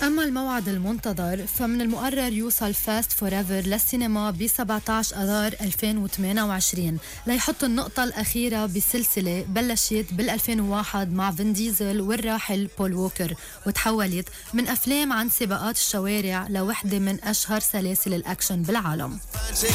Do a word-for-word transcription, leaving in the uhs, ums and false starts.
أما الموعد المنتظر فمن المقرر يوصل فاست فوريفر للسينما ب سبعة عشر أذار ألفين وثمانية وعشرين ليحط النقطة الأخيرة بسلسلة بلشت بال2001 مع فين ديزل والراحل بول ووكر، وتحولت من أفلام عن سباقات الشوارع لوحدة من أشهر سلاسل الأكشن بالعالم.